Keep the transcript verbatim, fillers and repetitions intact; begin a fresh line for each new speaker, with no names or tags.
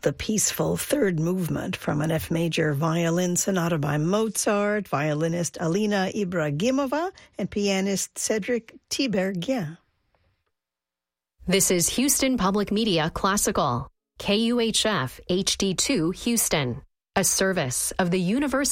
the peaceful third movement from an F major violin sonata by Mozart, violinist Alina Ibragimova, and pianist Cedric Tiberghien.
This is Houston Public Media Classical, K U H F H D two Houston, a service of the University